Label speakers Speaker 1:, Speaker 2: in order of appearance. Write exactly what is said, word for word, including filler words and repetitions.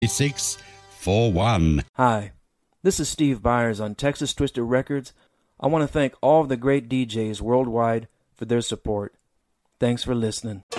Speaker 1: six four one.
Speaker 2: Hi, this is Steve Byers on Texas Twisted Records. I want to thank all of the great D Js worldwide for their support. Thanks for listening.